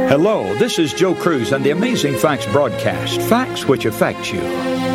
Hello, this is Joe Cruz and the Amazing Facts broadcast, facts which affect you.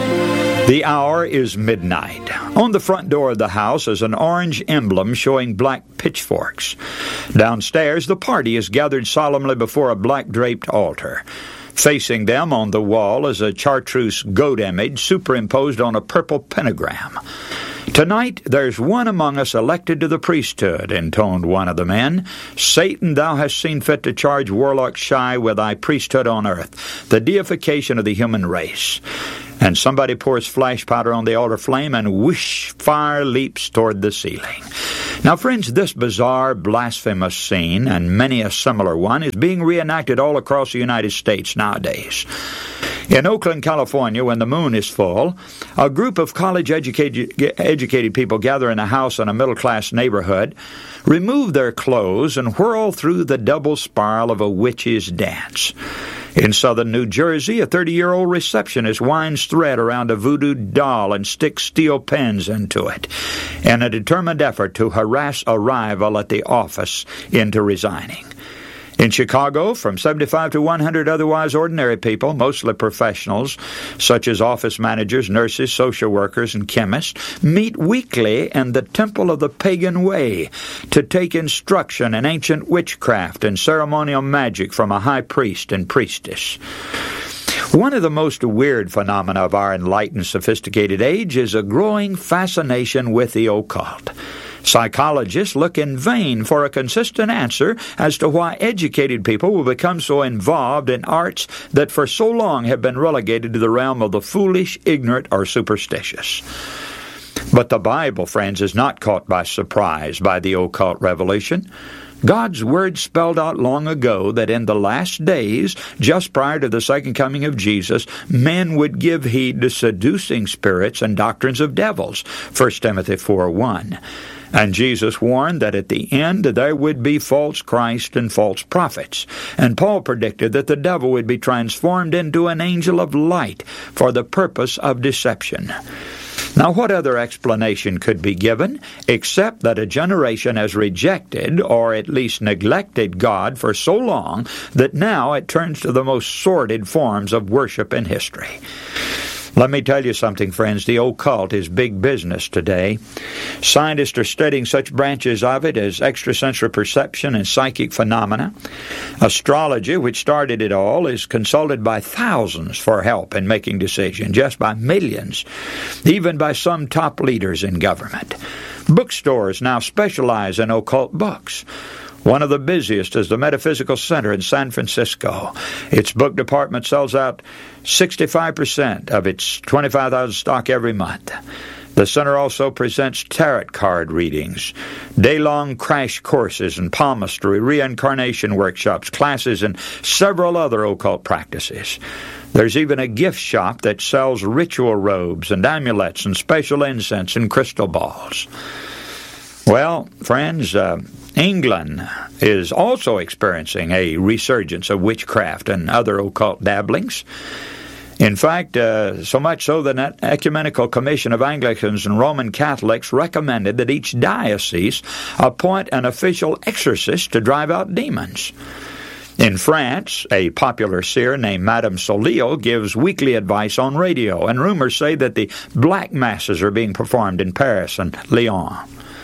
The hour is midnight. On the front door of the house is an orange emblem showing black pitchforks. Downstairs, the party is gathered solemnly before a black-draped altar. Facing them on the wall is a chartreuse goat image superimposed on a purple pentagram. "Tonight there's one among us elected to the priesthood," intoned one of the men. "Satan, thou hast seen fit to charge Warlock Shy with thy priesthood on earth, the deification of the human race." And somebody pours flash powder on the altar flame, and whoosh, fire leaps toward the ceiling. Now, friends, this bizarre, blasphemous scene, and many a similar one, is being reenacted all across the United States nowadays. In Oakland, California, when the moon is full, a group of college-educated people gather in a house in a middle-class neighborhood, remove their clothes, and whirl through the double spiral of a witch's dance. In southern New Jersey, a 30-year-old receptionist winds thread around a voodoo doll and sticks steel pins into it in a determined effort to harass a rival at the office into resigning. In Chicago, from 75 to 100 otherwise ordinary people, mostly professionals, such as office managers, nurses, social workers, and chemists, meet weekly in the Temple of the Pagan Way to take instruction in ancient witchcraft and ceremonial magic from a high priest and priestess. One of the most weird phenomena of our enlightened, sophisticated age is a growing fascination with the occult. Psychologists look in vain for a consistent answer as to why educated people will become so involved in arts that for so long have been relegated to the realm of the foolish, ignorant, or superstitious. But the Bible, friends, is not caught by surprise by the occult revolution. God's Word spelled out long ago that in the last days, just prior to the second coming of Jesus, men would give heed to seducing spirits and doctrines of devils, 1 Timothy 4:1. And Jesus warned that at the end there would be false Christ and false prophets. And Paul predicted that the devil would be transformed into an angel of light for the purpose of deception. Now, what other explanation could be given except that a generation has rejected or at least neglected God for so long that now it turns to the most sordid forms of worship in history? Let me tell you something, friends. The occult is big business today. Scientists are studying such branches of it as extrasensory perception and psychic phenomena. Astrology, which started it all, is consulted by thousands for help in making decisions, just by millions, even by some top leaders in government. Bookstores now specialize in occult books. One of the busiest is the Metaphysical Center in San Francisco. Its book department sells out 65% of its 25,000 stock every month. The center also presents tarot card readings, day-long crash courses in palmistry, reincarnation workshops, classes, and several other occult practices. There's even a gift shop that sells ritual robes and amulets and special incense and crystal balls. Well, friends, England is also experiencing a resurgence of witchcraft and other occult dabblings. In fact, so much so that an ecumenical commission of Anglicans and Roman Catholics recommended that each diocese appoint an official exorcist to drive out demons. In France, a popular seer named Madame Solio gives weekly advice on radio, and rumors say that the black masses are being performed in Paris and Lyon.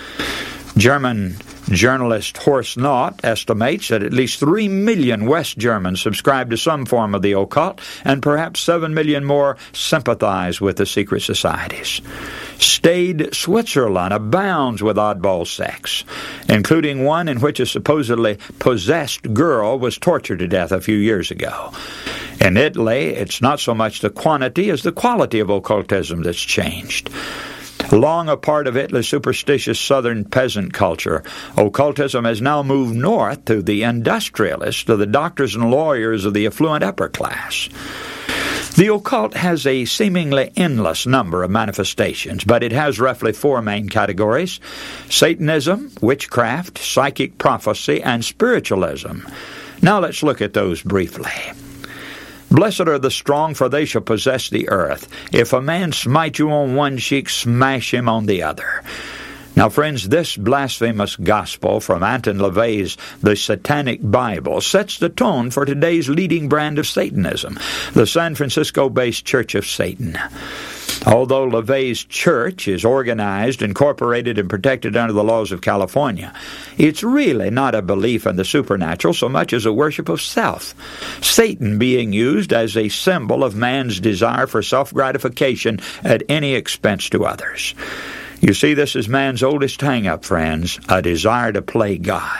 German journalist Horst Knott estimates that at least 3 million West Germans subscribe to some form of the occult, and perhaps 7 million more sympathize with the secret societies. Staid Switzerland abounds with oddball sects, including one in which a supposedly possessed girl was tortured to death a few years ago. In Italy, it's not so much the quantity as the quality of occultism that's changed. Long a part of Italy's superstitious southern peasant culture, occultism has now moved north to the industrialists, to the doctors and lawyers of the affluent upper class. The occult has a seemingly endless number of manifestations, but it has roughly 4 main categories: Satanism, witchcraft, psychic prophecy, and spiritualism. Now let's look at those briefly. Blessed are the strong, for they shall possess the earth. If a man smite you on one cheek, smash him on the other. Now, friends, this blasphemous gospel from Anton LaVey's The Satanic Bible sets the tone for today's leading brand of Satanism, the San Francisco-based Church of Satan. Although LaVey's church is organized, incorporated, and protected under the laws of California, it's really not a belief in the supernatural so much as a worship of self, Satan being used as a symbol of man's desire for self-gratification at any expense to others. You see, this is man's oldest hang-up, friends, a desire to play God.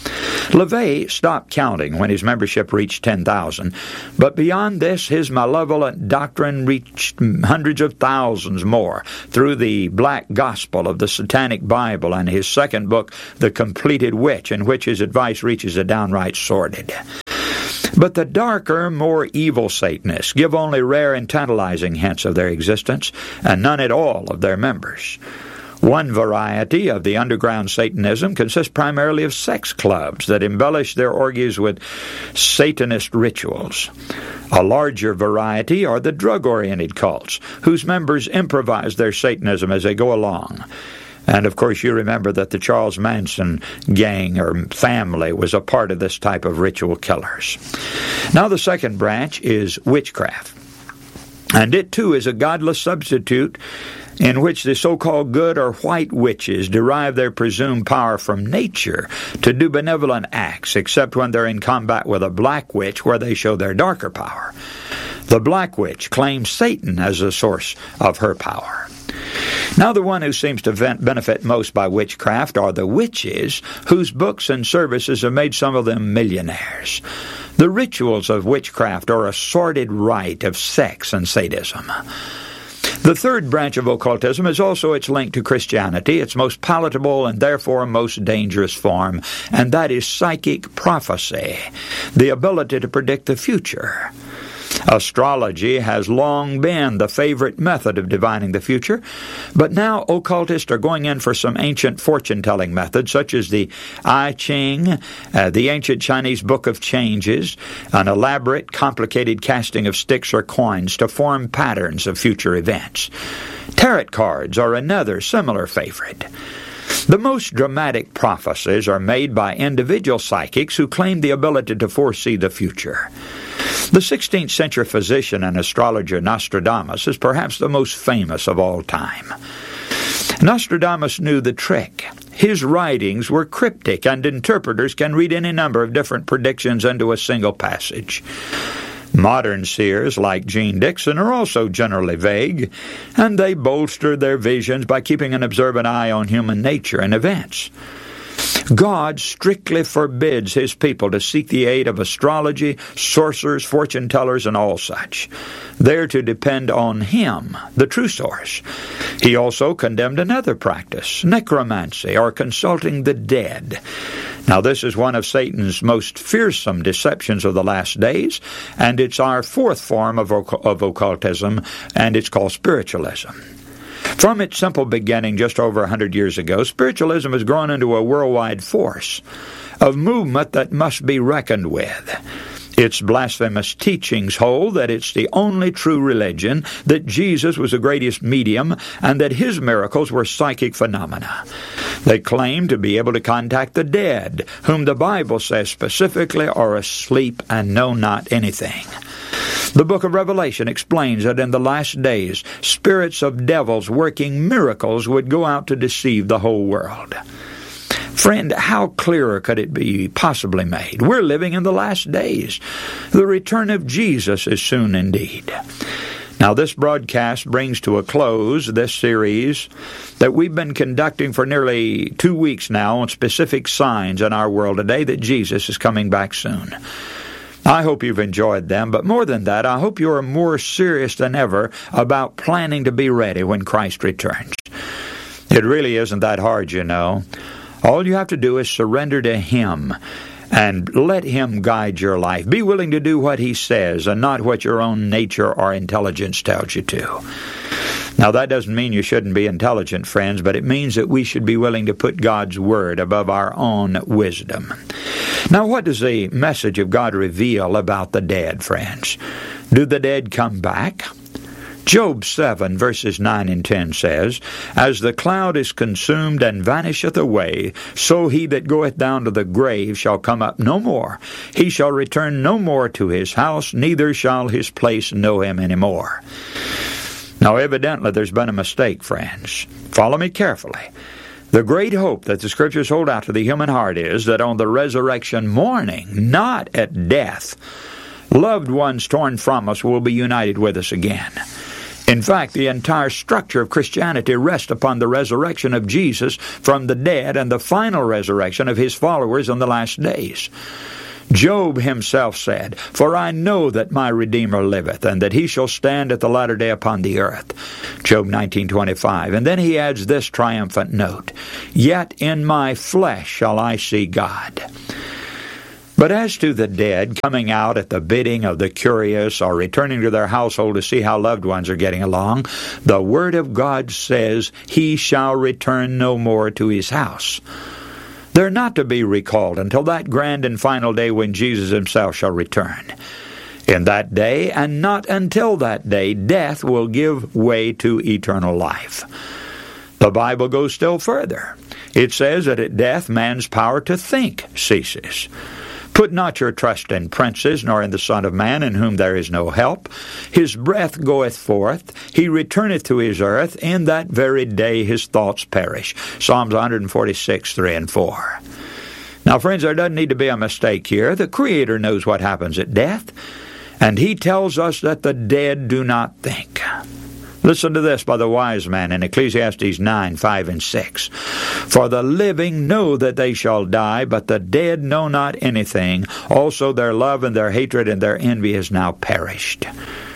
LaVey stopped counting when his membership reached 10,000, but beyond this, his malevolent doctrine reached hundreds of thousands more through the black gospel of the Satanic Bible and his second book, The Completed Witch, in which his advice reaches a downright sordid. But the darker, more evil Satanists give only rare and tantalizing hints of their existence, and none at all of their members. One variety of the underground Satanism consists primarily of sex clubs that embellish their orgies with Satanist rituals. A larger variety are the drug-oriented cults, whose members improvise their Satanism as they go along. And, of course, you remember that the Charles Manson gang or family was a part of this type of ritual killers. Now, the second branch is witchcraft. And it, too, is a godless substitute in which the so-called good or white witches derive their presumed power from nature to do benevolent acts, except when they're in combat with a black witch where they show their darker power. The black witch claims Satan as the source of her power. Now, the one who seems to benefit most by witchcraft are the witches, whose books and services have made some of them millionaires. The rituals of witchcraft are a sordid rite of sex and sadism. The third branch of occultism is also its link to Christianity, its most palatable and therefore most dangerous form, and that is psychic prophecy, the ability to predict the future. Astrology has long been the favorite method of divining the future, but now occultists are going in for some ancient fortune-telling methods, such as the I Ching, the ancient Chinese Book of Changes, an elaborate, complicated casting of sticks or coins to form patterns of future events. Tarot cards are another similar favorite. The most dramatic prophecies are made by individual psychics who claim the ability to foresee the future. The 16th century physician and astrologer Nostradamus is perhaps the most famous of all time. Nostradamus knew the trick. His writings were cryptic, and interpreters can read any number of different predictions into a single passage. Modern seers like Gene Dixon are also generally vague, and they bolster their visions by keeping an observant eye on human nature and events. God strictly forbids His people to seek the aid of astrology, sorcerers, fortune-tellers, and all such. They're to depend on Him, the true source. He also condemned another practice, necromancy, or consulting the dead. Now, this is one of Satan's most fearsome deceptions of the last days, and it's our fourth form of occultism, and it's called spiritualism. From its simple beginning just over 100 years ago, spiritualism has grown into a worldwide force of movement that must be reckoned with. Its blasphemous teachings hold that it's the only true religion, that Jesus was the greatest medium, and that His miracles were psychic phenomena. They claim to be able to contact the dead, whom the Bible says specifically are asleep and know not anything. The book of Revelation explains that in the last days, spirits of devils working miracles would go out to deceive the whole world. Friend, how clearer could it be possibly made? We're living in the last days. The return of Jesus is soon indeed. Now, this broadcast brings to a close this series that we've been conducting for nearly 2 weeks now on specific signs in our world today that Jesus is coming back soon. I hope you've enjoyed them, but more than that, I hope you are more serious than ever about planning to be ready when Christ returns. It really isn't that hard, you know. All you have to do is surrender to Him and let Him guide your life. Be willing to do what He says and not what your own nature or intelligence tells you to. Now, that doesn't mean you shouldn't be intelligent, friends, but it means that we should be willing to put God's Word above our own wisdom. Now, what does the message of God reveal about the dead, friends? Do the dead come back? Job 7, verses 9 and 10 says, As the cloud is consumed and vanisheth away, so he that goeth down to the grave shall come up no more. He shall return no more to his house, neither shall his place know him any more. Now, evidently, there's been a mistake, friends. Follow me carefully. The great hope that the Scriptures hold out to the human heart is that on the resurrection morning, not at death, loved ones torn from us will be united with us again. In fact, the entire structure of Christianity rests upon the resurrection of Jesus from the dead and the final resurrection of his followers in the last days. Job himself said, For I know that my Redeemer liveth, and that he shall stand at the latter day upon the earth. Job 19:25. And then he adds this triumphant note, Yet in my flesh shall I see God. But as to the dead coming out at the bidding of the curious or returning to their household to see how loved ones are getting along, the Word of God says, He shall return no more to his house. They're not to be recalled until that grand and final day when Jesus himself shall return. In that day, and not until that day, death will give way to eternal life. The Bible goes still further. It says that at death man's power to think ceases. Put not your trust in princes, nor in the Son of Man, in whom there is no help. His breath goeth forth, he returneth to his earth, in that very day his thoughts perish. Psalms 146, 3 and 4. Now, friends, there doesn't need to be a mistake here. The Creator knows what happens at death, and he tells us that the dead do not think. Listen to this by the wise man in Ecclesiastes 9, 5 and 6. For the living know that they shall die, but the dead know not anything. Also their love and their hatred and their envy is now perished.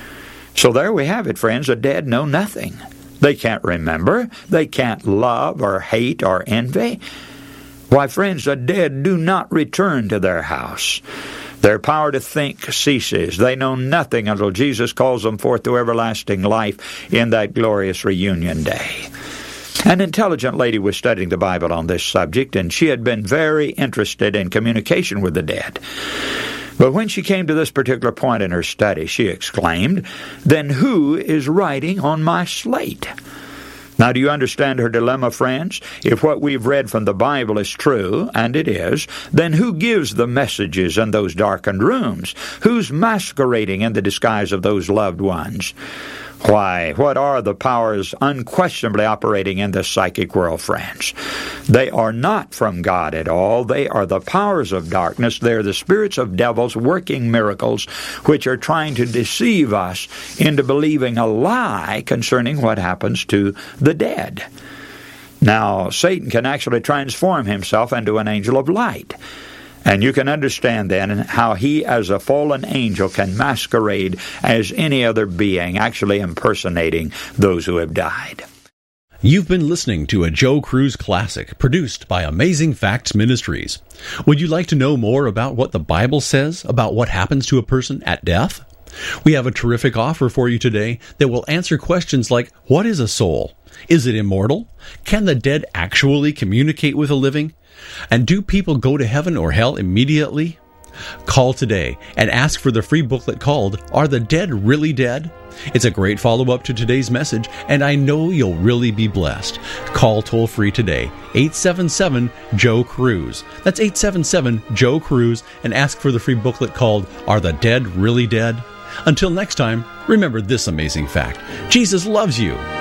So there we have it, friends. The dead know nothing. They can't remember. They can't love or hate or envy. Why, friends, the dead do not return to their house. Their power to think ceases. They know nothing until Jesus calls them forth to everlasting life in that glorious reunion day. An intelligent lady was studying the Bible on this subject, and she had been very interested in communication with the dead. But when she came to this particular point in her study, she exclaimed, Then who is writing on my slate? Now, do you understand her dilemma, friends? If what we've read from the Bible is true, and it is, then who gives the messages in those darkened rooms? Who's masquerading in the disguise of those loved ones? Why, what are the powers unquestionably operating in the psychic world, friends? They are not from God at all. They are the powers of darkness. They're the spirits of devils working miracles, which are trying to deceive us into believing a lie concerning what happens to the dead. Now, Satan can actually transform himself into an angel of light. And you can understand then how he, as a fallen angel, can masquerade as any other being, actually impersonating those who have died. You've been listening to a Joe Cruz Classic, produced by Amazing Facts Ministries. Would you like to know more about what the Bible says about what happens to a person at death? We have a terrific offer for you today that will answer questions like, what is a soul? Is it immortal? Can the dead actually communicate with the living? And do people go to heaven or hell immediately? Call today and ask for the free booklet called, Are the Dead Really Dead? It's a great follow-up to today's message, and I know you'll really be blessed. Call toll-free today, 877-JOE-CRUISE. That's 877-JOE-CRUISE, and ask for the free booklet called, Are the Dead Really Dead? Until next time, remember this amazing fact. Jesus loves you.